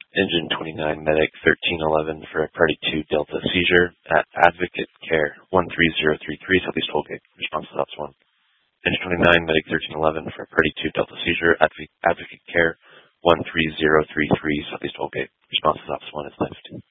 Engine 29 Medic 1311 for a Party 2 Delta seizure at Advocate Care 13033 Southeast Tollgate. Response to Ops 1. Engine 29 Medic 1311 for a Party 2 Delta seizure at Advocate Care 13033 Southeast Tollgate. Response to Ops 1 is left.